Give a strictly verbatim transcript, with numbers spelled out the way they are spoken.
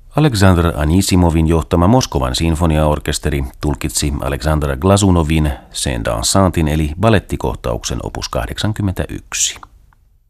Aleksandr Anisimovin johtama Moskovan sinfoniaorkesteri tulkitsi Aleksandr Glazunovin Scène dansantin eli balettikohtauksen opus kahdeksankymmentäyksi.